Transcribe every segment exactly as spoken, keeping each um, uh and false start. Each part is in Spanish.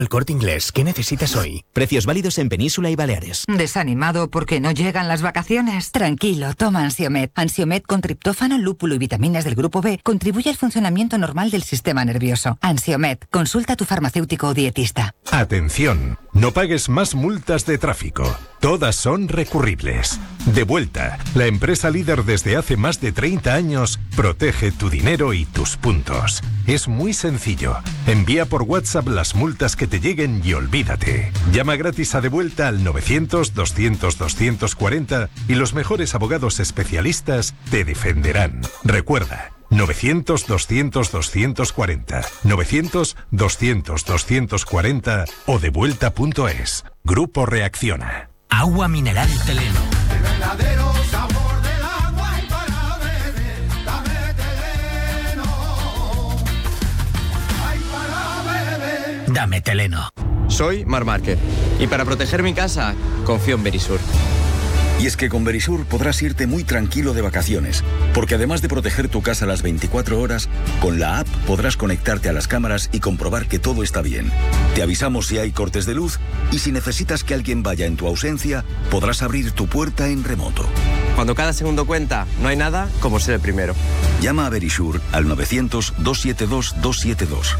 El Corte Inglés, ¿qué necesitas hoy? Precios válidos en Península y Baleares. ¿Desanimado porque no llegan las vacaciones? Tranquilo, toma Ansiomet. Ansiomet con triptófano, lúpulo y vitaminas del grupo B contribuye al funcionamiento normal del sistema nervioso. Ansiomet, consulta a tu farmacéutico o dietista. Atención, no pagues más multas de tráfico. Todas son recurribles. Devuelta, la empresa líder desde hace más de treinta años, protege tu dinero y tus puntos. Es muy sencillo. Envía por WhatsApp las multas que te lleguen y olvídate. Llama gratis a Devuelta al novecientos, doscientos, doscientos cuarenta y los mejores abogados especialistas te defenderán. Recuerda, novecientos, doscientos, doscientos cuarenta, novecientos, doscientos, doscientos cuarenta o devuelta punto es. Grupo Reacciona. Agua mineral Teleno. El verdadero sabor del agua y para beber, dame Teleno. Ay, para beber. Dame Teleno. Soy Mar Márquez y para proteger mi casa confío en Verisur. Y es que con Verisur podrás irte muy tranquilo de vacaciones, porque además de proteger tu casa las veinticuatro horas, con la app podrás conectarte a las cámaras y comprobar que todo está bien. Te avisamos si hay cortes de luz y si necesitas que alguien vaya en tu ausencia, podrás abrir tu puerta en remoto. Cuando cada segundo cuenta, no hay nada como ser el primero. Llama a Verisur al novecientos, doscientos setenta y dos, doscientos setenta y dos.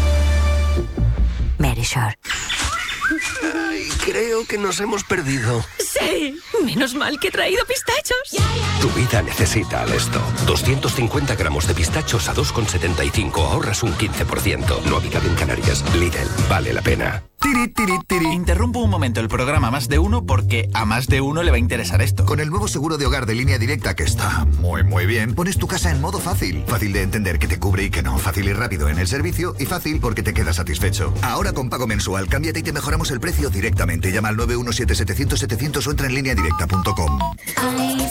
Verisur. Ay, creo que nos hemos perdido. Sí, menos mal que he traído pistachos. Tu vida necesita Alesto. doscientos cincuenta gramos de pistachos a dos con setenta y cinco. Ahorras un quince por ciento. No habitable en Canarias. Lidl. Vale la pena. Tiri, tiri, tiri. Interrumpo un momento el programa Más de Uno porque a más de uno le va a interesar esto. Con el nuevo seguro de hogar de Línea Directa, que está muy muy bien, pones tu casa en modo fácil. Fácil de entender que te cubre y que no. Fácil y rápido en el servicio y fácil porque te quedas satisfecho. Ahora con pago mensual, cámbiate y te mejoramos el precio directamente. Llama al nueve uno siete, setecientos, setecientos o entra en línea directa punto com.